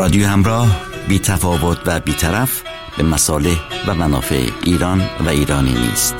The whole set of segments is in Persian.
رادیو همراه، بی تفاوت و بی‌طرف به مصالح و منافع ایران و ایرانی نیست.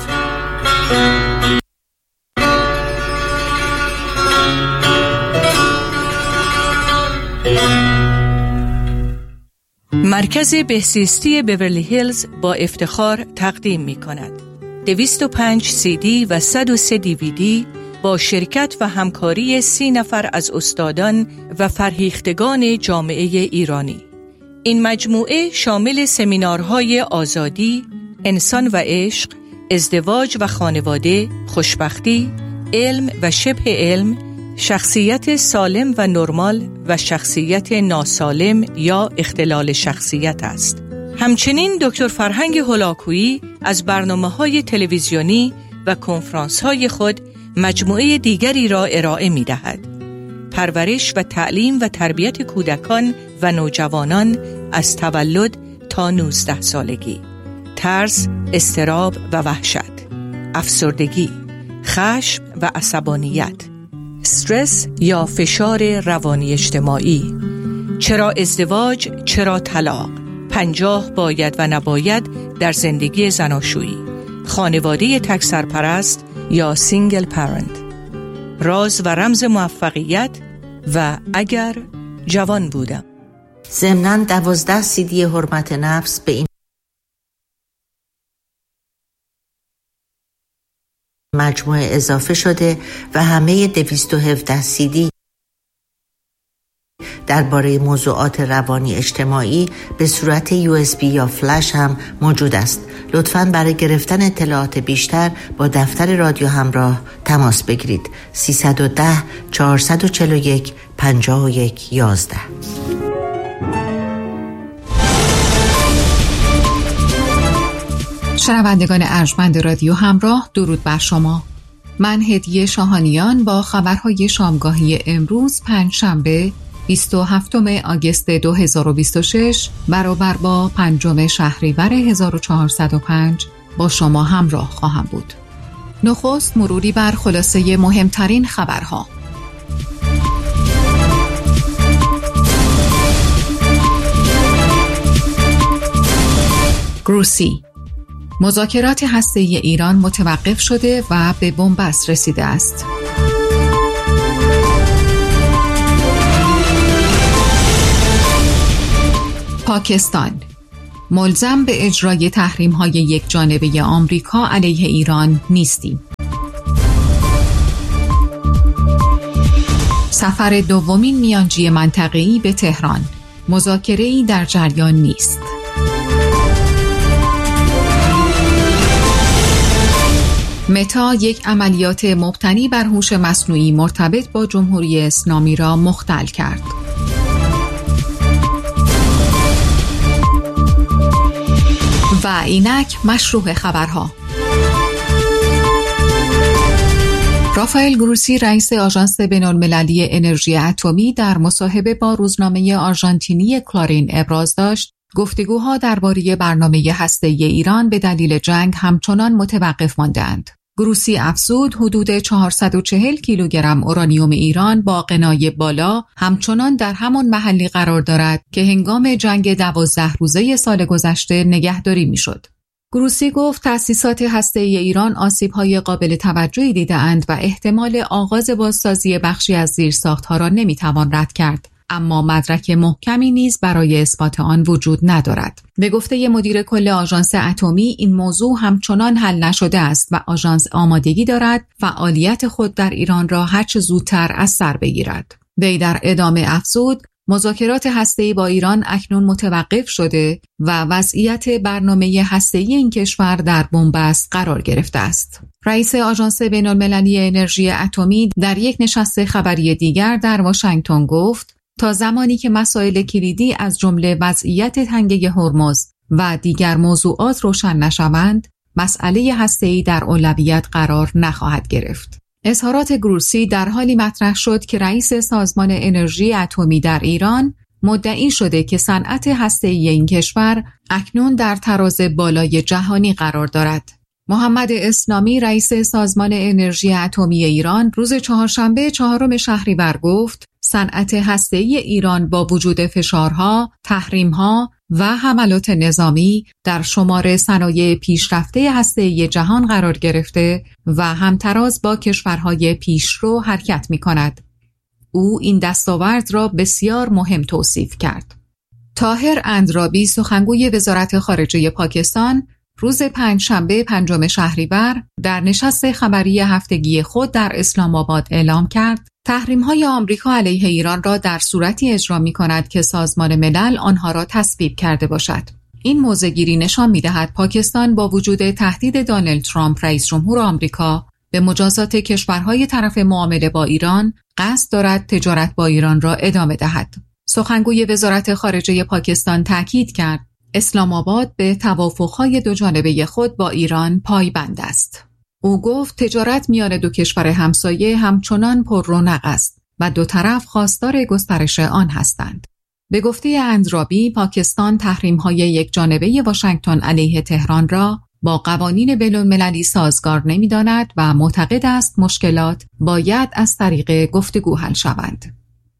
مرکز بهزیستی بیورلی هیلز با افتخار تقدیم می کند 205 CD و 103 DVD با شرکت و همکاری 30 نفر از استادان و فرهیختگان جامعه ایرانی. این مجموعه شامل سمینارهای آزادی، انسان و عشق، ازدواج و خانواده، خوشبختی، علم و شبه علم، شخصیت سالم و نرمال و شخصیت ناسالم یا اختلال شخصیت است. همچنین دکتر فرهنگ هولاکویی از برنامه‌های تلویزیونی و کنفرانس‌های خود مجموعه دیگری را ارائه می‌دهد. پرورش و تعلیم و تربیت کودکان و نوجوانان از تولد تا 19 سالگی، ترس، اضطراب و وحشت، افسردگی، خشم و عصبانیت، استرس یا فشار روانی اجتماعی، چرا ازدواج، چرا طلاق، 50 باید و نباید در زندگی زناشویی، خانواده تک سرپرست یا سینگل پرنت، راز و رمز موفقیت و اگر جوان بودم. ضمناً 12 CD حرمت نفس به این مجموعه اضافه شده و همه 217 CD درباره موضوعات روانی اجتماعی به صورت USB یا فلش هم موجود است. لطفاً برای گرفتن اطلاعات بیشتر با دفتر رادیو همراه تماس بگیرید. 310 441 51 11. شنوندگان ارجمند رادیو همراه، درود بر شما. من هدیه شاهانیان با خبرهای شامگاهی امروز پنجشنبه 27 آگوست 2026 برابر با 5 شهریور 1405 با شما همراه خواهم بود. نخست مروری بر خلاصه مهمترین خبرها. گروسی: مذاکرات هسته‌ای ایران متوقف شده و به بنبست رسیده است. پاکستان: ملزم به اجرای تحریم‌های یکجانبه آمریکا علیه ایران نیستیم. سفر دومین میانجی منطقه‌ای به تهران: مذاکره‌ای در جریان نیست. متا یک عملیات مبتنی بر هوش مصنوعی مرتبط با جمهوری اسلامی را مختل کرد. و اینک مشروع خبرها. رافائل گروسی رئیس آژانس بین‌المللی انرژی اتمی در مصاحبه با روزنامه آرژانتینی کلارین ابراز داشت گفتگوها درباره برنامه هسته‌ای ایران به دلیل جنگ همچنان متوقف مانده‌اند. گروسی افزود حدود 440 کیلوگرم اورانیوم ایران با غنای بالا همچنان در همان محلی قرار دارد که هنگام جنگ 12 روزه سال گذشته نگهداری می‌شد. گروسی گفت تأسیسات هسته‌ای ایران آسیب‌های قابل توجهی دیده‌اند و احتمال آغاز بازسازی بخشی از زیرساخت‌ها را نمی‌توان رد کرد، اما مدرک محکمی نیز برای اثبات آن وجود ندارد. به گفته مدیر کل آژانس اتمی این موضوع همچنان حل نشده است و آژانس آمادگی دارد فعالیت خود در ایران را هرچه زودتر از سر بگیرد. وی در ادامه افزود مذاکرات هسته‌ای با ایران اکنون متوقف شده و وضعیت برنامه هسته‌ای این کشور در بنبست قرار گرفته است. رئیس آژانس بین‌المللی انرژی اتمی در یک نشست خبری دیگر در واشنگتن گفت تا زمانی که مسائل کلیدی از جمله وضعیت تنگه هرمز و دیگر موضوعات روشن نشوند، مسئله هسته‌ای در اولویت قرار نخواهد گرفت. اظهارات گروسی در حالی مطرح شد که رئیس سازمان انرژی اتمی در ایران مدعی شده که صنعت هسته‌ای این کشور اکنون در تراز بالای جهانی قرار دارد. محمد اسلامی رئیس سازمان انرژی اتمی ایران روز چهارشنبه 4 شهریور گفت صنعت هسته‌ای ایران با وجود فشارها، تحریم‌ها و حملات نظامی در شمار صنایع پیشرفته هسته‌ای جهان قرار گرفته و همتراز با کشورهای پیشرو حرکت می‌کند. او این دستاورد را بسیار مهم توصیف کرد. طاهر اندرابی، سخنگوی وزارت خارجه پاکستان، روز پنجشنبه 5 شهریور در نشست خبری هفتگی خود در اسلام آباد اعلام کرد تحریم‌های آمریکا علیه ایران را در صورتی اجرا می‌کند که سازمان ملل آنها را تصویب کرده باشد. این موضع‌گیری نشان می‌دهد پاکستان با وجود تهدید دونالد ترامپ رئیس جمهور آمریکا به مجازات کشورهای طرف معامله با ایران قصد دارد تجارت با ایران را ادامه دهد. سخنگوی وزارت خارجه پاکستان تاکید کرد اسلام آباد به توافق‌های دوجانبه خود با ایران پایبند است. او گفت تجارت میان دو کشور همسایه همچنان پر رونق است و دو طرف خواستار گسترش آن هستند. به گفته اندرابی، پاکستان تحریم‌های یکجانبه واشنگتن علیه تهران را با قوانین بین‌المللی سازگار نمی‌داند و معتقد است مشکلات باید از طریق گفتگو حل شوند.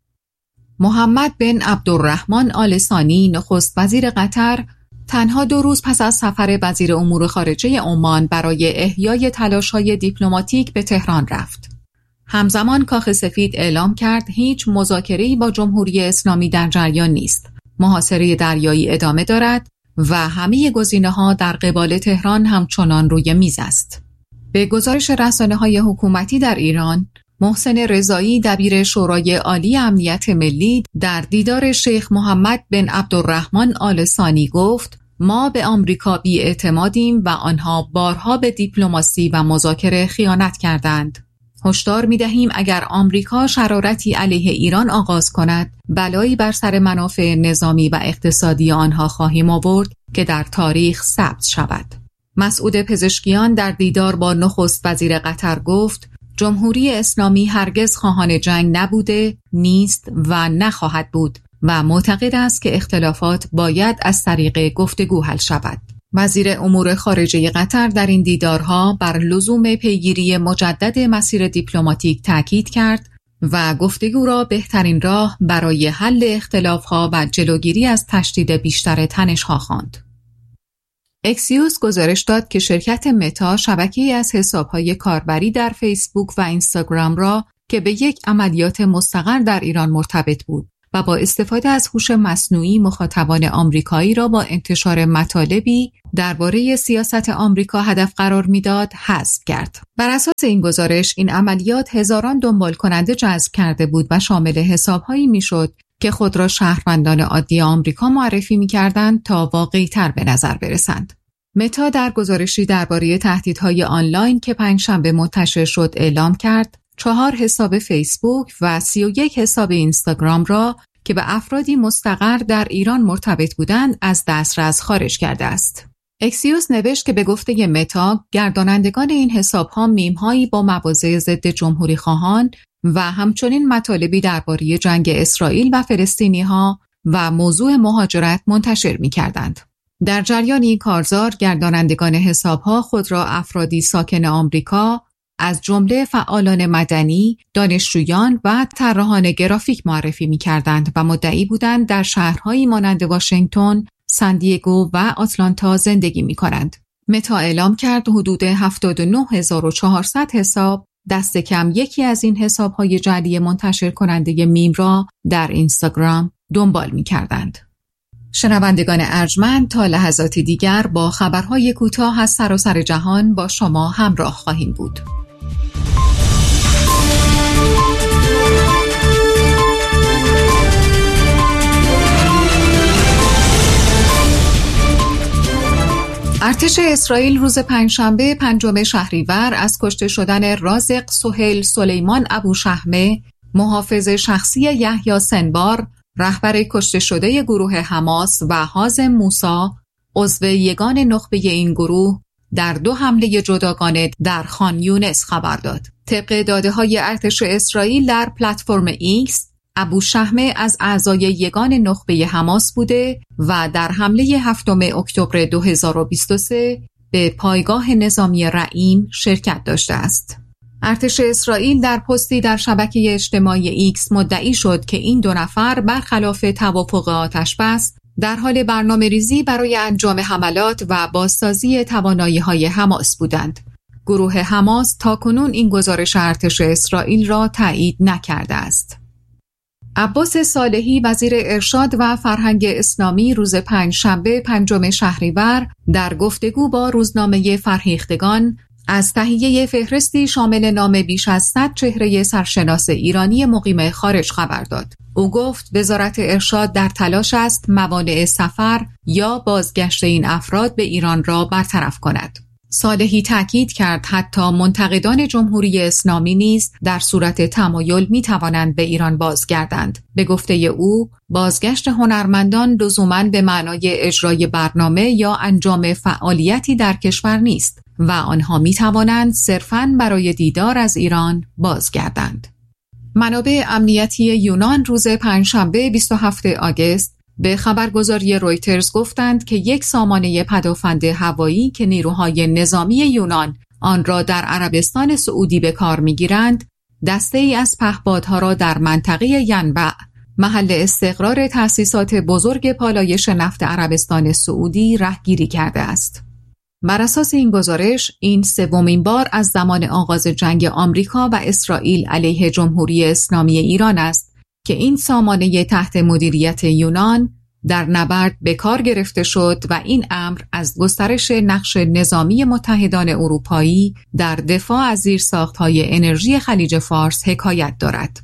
محمد بن عبدالرحمن آل ثانی، نخست وزیر قطر، تنها 2 روز پس از سفر وزیر امور خارجه عمان برای احیای تلاش‌های دیپلماتیک به تهران رفت. همزمان کاخ سفید اعلام کرد هیچ مذاکره‌ای با جمهوری اسلامی در جریان نیست. محاصره دریایی ادامه دارد و همه گزینه‌ها در قبال تهران همچنان روی میز است. به گزارش رسانه‌های حکومتی در ایران، محسن رضایی، دبیر شورای عالی امنیت ملی، در دیدار شیخ محمد بن عبدالرحمن آل ثانی گفت ما به آمریکا بی‌اعتمادیم و آنها بارها به دیپلماسی و مذاکره خیانت کردند. هشدار می‌دهیم اگر آمریکا شرارتی علیه ایران آغاز کند، بلایی بر سر منافع نظامی و اقتصادی آنها خواهیم آورد که در تاریخ ثبت شود. مسعود پزشکیان در دیدار با نخست وزیر قطر گفت جمهوری اسلامی هرگز خواهان جنگ نبوده، نیست و نخواهد بود و معتقد است که اختلافات باید از طریق گفتگو حل شود. وزیر امور خارجه قطر در این دیدارها بر لزوم پیگیری مجدد مسیر دیپلماتیک تاکید کرد و گفتگو را بهترین راه برای حل اختلافها و جلوگیری از تشدید بیشتر تنش‌ها خواند. اکسیوس گزارش داد که شرکت متا شبکه‌ای از حساب‌های کاربری در فیسبوک و اینستاگرام را که به یک عملیات مستقر در ایران مرتبط بود و با استفاده از هوش مصنوعی مخاطبان آمریکایی را با انتشار مطالبی درباره سیاست آمریکا هدف قرار می‌داد حذف کرد. بر اساس این گزارش این عملیات هزاران دنبال کننده جذب کرده بود و شامل حساب‌هایی می‌شد که خود را شهروندان عادی آمریکا معرفی می‌کردند تا واقعی‌تر به نظر برسند. متا در گزارشی درباره تهدیدهای آنلاین که پنجشنبه منتشر شد اعلام کرد 4 حساب فیسبوک و 31 حساب اینستاگرام را که به افرادی مستقر در ایران مرتبط بودند از دسترس خارج کرده است. اکسیوس نوشت که به گفته متا گردانندگان این حساب‌ها میم‌هایی با مواضع ضد جمهوری خواهان و همچنین مطالبی درباره جنگ اسرائیل و فلسطینی‌ها و موضوع مهاجرت منتشر می‌کردند. در جریان این کارزار گردانندگان حساب‌ها خود را افرادی ساکن آمریکا از جمله فعالان مدنی، دانشجویان و طراحان گرافیک معرفی می‌کردند و مدعی بودند در شهرهایی مانند واشنگتن، ساندیگو و آتلانتا زندگی می‌کنند. متا اعلام کرد حدود 79400 حساب دست کم یکی از این حساب‌های جعلی منتشر کننده میم را در اینستاگرام دنبال می‌کردند. شنوندگان ارجمند، تا لحظاتی دیگر با خبرهای کوتاه از سراسر جهان با شما همراه خواهیم بود. ارتش اسرائیل روز پنجشنبه 5 شهریور از کشته شدن رازق سهیل سلیمان ابوشهمه، محافظ شخصی یحیی سنوار، رهبر کشته شده گروه حماس و حازم موسی، عضو یگان نخبه این گروه، در 2 حمله جداگانه در خان یونس خبر داد. طبق داده‌های ارتش اسرائیل در پلتفرم ایکس، ابوشهمه از اعضای یگان نخبه حماس بوده و در حمله 7 اکتبر 2023 به پایگاه نظامی رعیم شرکت داشته است. ارتش اسرائیل در پستی در شبکه اجتماعی ایکس مدعی شد که این دو نفر برخلاف توافق آتش‌بس در حال برنامه‌ریزی برای انجام حملات و بازسازی توانایی‌های حماس بودند. گروه حماس تاکنون این گزارش ارتش اسرائیل را تایید نکرده است. عباس صالحی وزیر ارشاد و فرهنگ اسلامی روز پنجشنبه 5 شهریور در گفتگو با روزنامه فرهیختگان از تهیه فهرستی شامل نام بیش از 100 چهره سرشناس ایرانی مقیم خارج خبر داد. او گفت وزارت ارشاد در تلاش است موانع سفر یا بازگشت این افراد به ایران را برطرف کند. صالحی تاکید کرد حتی منتقدان جمهوری اسلامی نیز در صورت تمایل می توانند به ایران بازگردند. به گفته او، بازگشت هنرمندان لزوماً به معنای اجرای برنامه یا انجام فعالیتی در کشور نیست و آنها می توانند صرفاً برای دیدار از ایران بازگردند. منابع امنیتی یونان روز پنجشنبه 27 آگوست به خبرگزاری رویترز گفتند که یک سامانه پدافند هوایی که نیروهای نظامی یونان آن را در عربستان سعودی به کار می‌گیرند، دسته‌ای از پهپادها را در منطقه ینبع، محل استقرار تأسیسات بزرگ پالایش نفت عربستان سعودی، رهگیری کرده است. بر اساس این گزارش، این سومین بار از زمان آغاز جنگ آمریکا و اسرائیل علیه جمهوری اسلامی ایران است که این سامانه تحت مدیریت یونان در نبرد به کار گرفته شد و این امر از گسترش نقش نظامی متحدان اروپایی در دفاع از زیرساخت‌های انرژی خلیج فارس حکایت دارد.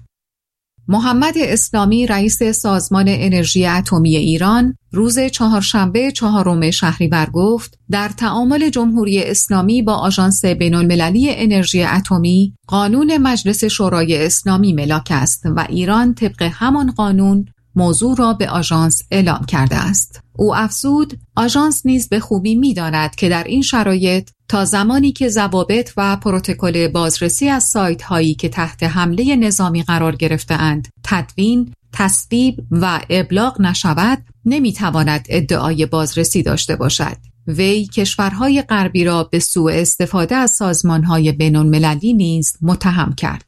محمد اسلامی رئیس سازمان انرژی اتمی ایران روز چهارشنبه 4 شهریور گفت در تعامل جمهوری اسلامی با آژانس بین‌المللی انرژی اتمی قانون مجلس شورای اسلامی ملاک است و ایران طبق همان قانون موضوع را به آژانس اعلام کرده است. او افزود آژانس نیز به خوبی می‌داند که در این شرایط تا زمانی که ضوابط و پروتکل بازرسی از سایت هایی که تحت حمله نظامی قرار گرفته‌اند تدوین، تصویب و ابلاغ نشود، نمی‌تواند ادعای بازرسی داشته باشد. وی کشورهای غربی را به سوء استفاده از سازمان‌های بین‌المللی نیز متهم کرد.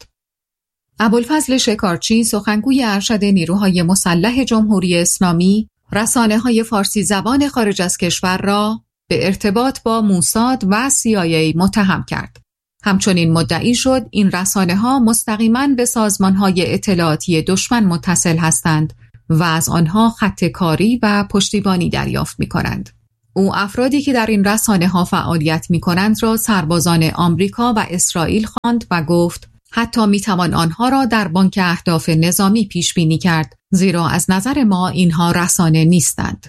ابوالفضل شکارچی سخنگوی ارشد نیروهای مسلح جمهوری اسلامی رسانه‌های فارسی زبان خارج از کشور را به ارتباط با موساد و CIA متهم کرد. همچنین مدعی شد این رسانه‌ها مستقیماً به سازمان‌های اطلاعاتی دشمن متصل هستند و از آنها خط کاری و پشتیبانی دریافت می‌کنند. او افرادی که در این رسانه‌ها فعالیت می‌کنند را سربازان آمریکا و اسرائیل خواند و گفت حتی می‌توان آنها را در بانک اهداف نظامی پیش بینی کرد، زیرا از نظر ما اینها رسانه نیستند.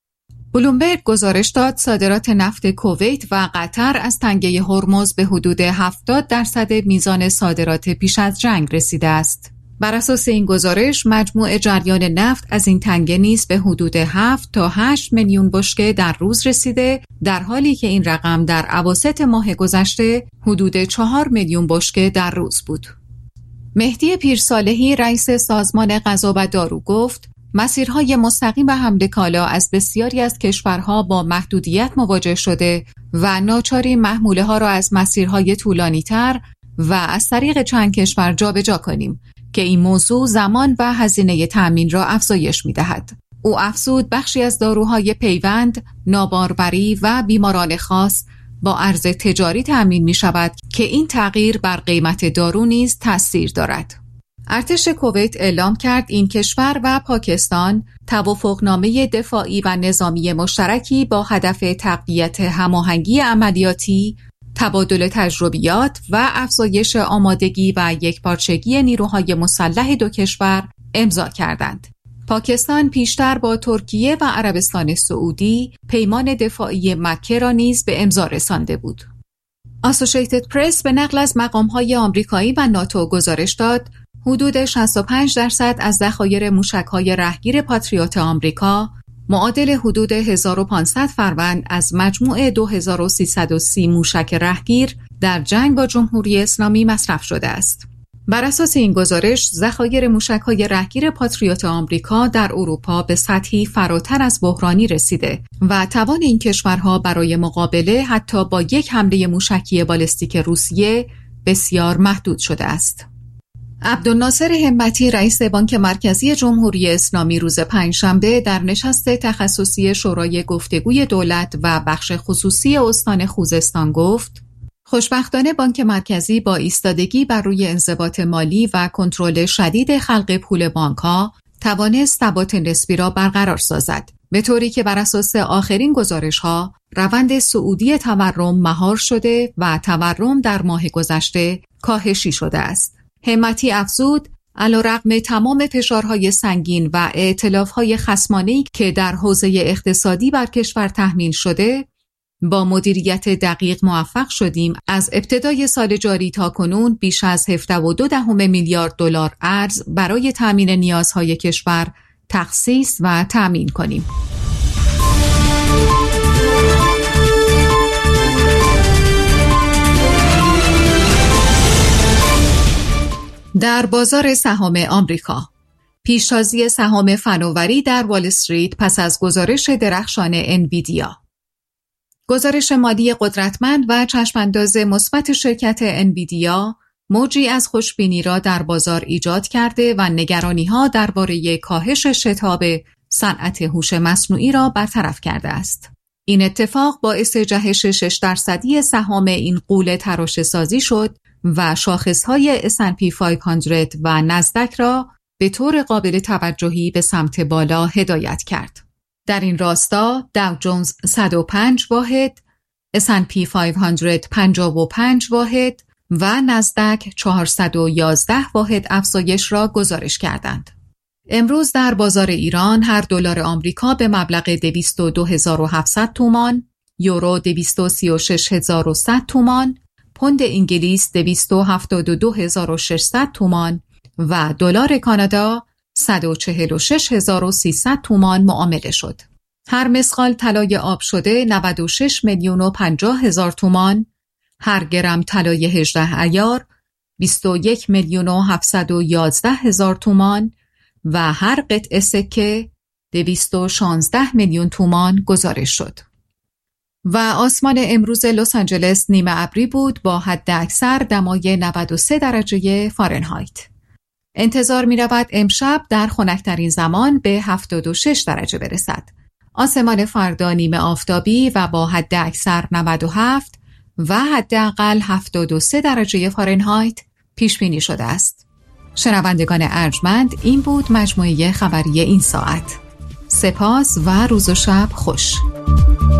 بلومبرگ گزارش داد صادرات نفت کویت و قطر از تنگه هرمز به حدود 70% میزان صادرات پیش از جنگ رسیده است. بر اساس این گزارش مجموع جریان نفت از این تنگه نیز به حدود 7 تا 8 میلیون بشکه در روز رسیده، در حالی که این رقم در اواسط ماه گذشته حدود 4 میلیون بشکه در روز بود. مهدی پیرصالحی رئیس سازمان غذا و دارو گفت مسیرهای مستقیم حمل کالا از بسیاری از کشورها با محدودیت مواجه شده و ناچاری محموله ها را از مسیرهای طولانی تر و از طریق چند کشور جابجا کنیم که این موضوع زمان و هزینه تأمین را افزایش می دهد. او افزود بخشی از داروهای پیوند، ناباروری و بیماران خاص با ارز تجاری تأمین می شود که این تغییر بر قیمت دارو نیز تأثیر دارد. ارتش کویت اعلام کرد این کشور و پاکستان توافقنامه دفاعی و نظامی مشترکی با هدف تقویت هماهنگی عملیاتی، تبادل تجربیات و افزایش آمادگی و یکپارچگی نیروهای مسلح دو کشور امضا کردند. پاکستان پیشتر با ترکیه و عربستان سعودی پیمان دفاعی مکه را نیز به امضا رسانده بود. اسوسییتد پرس به نقل از مقام‌های آمریکایی و ناتو گزارش داد حدود 65% از ذخایر موشک‌های رهگیر پاتریوت آمریکا معادل حدود 1500 فروند از مجموع 2330 موشک رهگیر در جنگ با جمهوری اسلامی مصرف شده است. بر اساس این گزارش، ذخایر موشک‌های رهگیر پاتریوت آمریکا در اروپا به سطحی فراتر از بحرانی رسیده و توان این کشورها برای مقابله حتی با یک حمله موشکی بالستیک روسیه بسیار محدود شده است. عبدالناصر همتی رئیس بانک مرکزی جمهوری اسلامی روز پنجشنبه در نشست تخصصی شورای گفتگوی دولت و بخش خصوصی استان خوزستان گفت: خوشبختانه بانک مرکزی با ایستادگی بر روی انضباط مالی و کنترل شدید خلق پول بانک‌ها توانست ثبات نسبی را برقرار سازد، به طوری که بر اساس آخرین گزارش‌ها روند صعودی تورم مهار شده و تورم در ماه گذشته کاهشی شده است. همتی افزود: علیرغم تمام فشارهای سنگین و ائتلاف‌های خصمانه‌ای که در حوزه اقتصادی بر کشور تحمیل شده، با مدیریت دقیق موفق شدیم از ابتدای سال جاری تا کنون بیش از 17.2 میلیارد دلار ارز برای تامین نیازهای کشور تخصیص و تامین کنیم. در بازار سهام آمریکا، پیشتازی سهام فناوری در وال استریت پس از گزارش درخشان انویدیا. گزارش مالی قدرتمند و چشمانداز مثبت شرکت انویدیا موجی از خوشبینی را در بازار ایجاد کرده و نگرانی‌ها درباره کاهش شتاب صنعت هوش مصنوعی را برطرف کرده است. این اتفاق باعث جهش 6% سهام این غول تراشه‌سازی شد و شاخص‌های S&P 500 و نزدک را به طور قابل توجهی به سمت بالا هدایت کرد. در این راستا داو جونز 105 واحد، S&P 500 55 واحد و نزدک 411 واحد افزایش را گزارش کردند. امروز در بازار ایران هر دلار آمریکا به مبلغ 202,700 تومان، یورو 236,100 تومان، پوند انگلیس 272,600 تومان و دلار کانادا 146,300 تومان معامله شد. هر مسقال طلای آب شده 96,050,000 تومان، هر گرم طلای 18 ایار 21,711,000 تومان و هر قطعه سکه 216 میلیون تومان گزارش شد. و آسمان امروز لس آنجلس نیمه ابری بود با حد اکثر دمای 93 درجه فارنهایت. انتظار می رود امشب در خنک‌ترین زمان به 76 درجه برسد. آسمان فردا نیمه آفتابی و با حد اکثر 97 و حداقل 73 درجه فارنهایت پیش بینی شده است. شنوندگان ارجمند، این بود مجموعه خبری این ساعت. سپاس و روز و شب خوش.